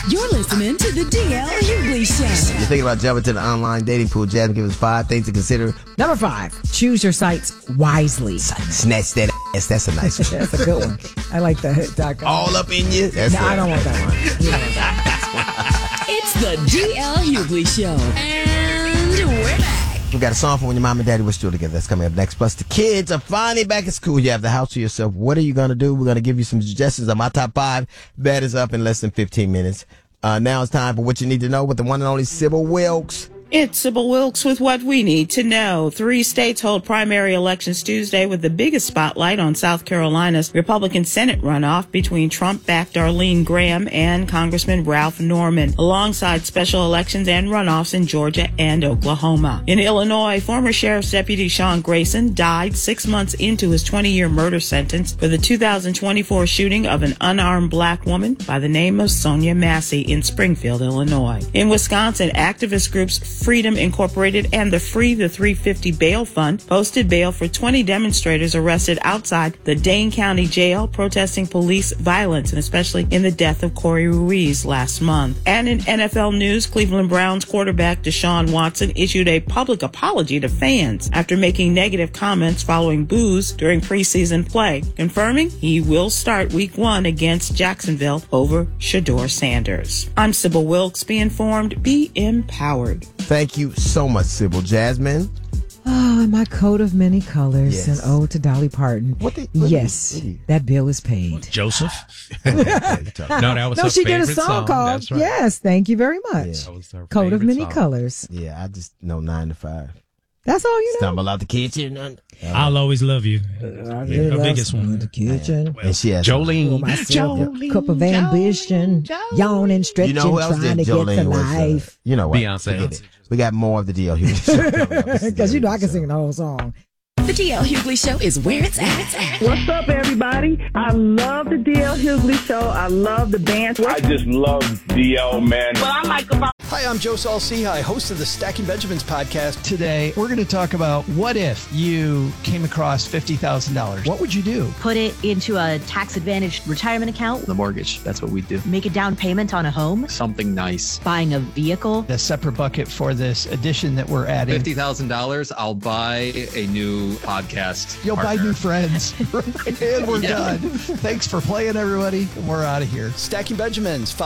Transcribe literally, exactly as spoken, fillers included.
You're listening to the D L Hughley Show. You're thinking about jumping to the online dating pool. Jasmine, give us five things to consider. Number five, choose your sites wisely. Snatch that ass. That's a nice one. That's a good one. I like that. Doc. All up in you. That's no, a, I don't want that one. You don't want that. It's the D L Hughley Show. And we're back. We got a song for when your mom and daddy were still together. That's coming up next. Plus, the kids are finally back at school. You have the house to yourself. What are you going to do? We're going to give you some suggestions on my top five. That is up in less than fifteen minutes. Uh, now it's time for what you need to know with the one and only Sybil Wilkes. It's Sybil Wilkes with what we need to know. Three states hold primary elections Tuesday with the biggest spotlight on South Carolina's Republican Senate runoff between Trump-backed Arlene Graham and Congressman Ralph Norman, alongside special elections and runoffs in Georgia and Oklahoma. In Illinois, former Sheriff's Deputy Sean Grayson died six months into his twenty-year murder sentence for the two thousand twenty-four shooting of an unarmed black woman by the name of Sonia Massey in Springfield, Illinois. In Wisconsin, activist groups Freedom Incorporated and the Free the three fifty Bail Fund posted bail for twenty demonstrators arrested outside the Dane County Jail protesting police violence, and especially in the death of Corey Ruiz last month. And in N F L news, Cleveland Browns quarterback Deshaun Watson issued a public apology to fans after making negative comments following boos during preseason play, confirming he will start week one against Jacksonville over Shedeur Sanders. I'm Sybil Wilkes. Be informed, be empowered. Thank you so much, Sybil. Jasmine? Oh, my coat of many colors, Yes. and ode to Dolly Parton. What the- what yes, the- that bill is paid. Joseph? no, that was no, her she did a favorite song, called That's right. Yes, thank you very much. Yeah. That was her Coat of favorite many song. colors. Yeah, I just know nine to five. That's all you know. Stumble out the kitchen. And, I'll always love you. I her really love biggest some one. in the kitchen. and she has Jolene. For myself, a cup of ambition, yawning, stretching, You know who else trying did to get to Jolene was, uh, life. you know what? Beyonce. Forget it. We got more of the D L Hughley. Because you know I can sing the whole song. The D L Hughley Show is where it's at. What's up, everybody? I love the D L Hughley Show. I love the band. I just love D L, man. Well, I'm like about Hi, I'm Joe Saul-Sehy, host of the Stacking Benjamins podcast. Today, we're going to talk about what if you came across fifty thousand dollars. What would you do? Put it into a tax-advantaged retirement account. The mortgage, that's what we do. Make a down payment on a home. Something nice. Buying a vehicle. A separate bucket for this edition that we're adding. fifty thousand dollars, I'll buy a new podcast. You'll partner. buy new friends. And we're Yeah. done. Thanks for playing, everybody. We're out of here. Stacking Benjamins.